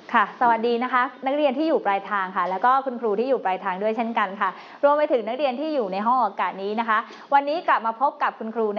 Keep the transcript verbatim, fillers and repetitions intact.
ค่ะสวัสดีนะคะนักเรียนที่อยู่ปลายทางค่ะแล้วก็คุณครูที่อยู่ปลายทางด้วยเช่นกันค่ะรวมไปถึงนักเรียนที่อยู่ในห้องอากาศนี้นะคะวันนี้กลับมาพบกับคุณครู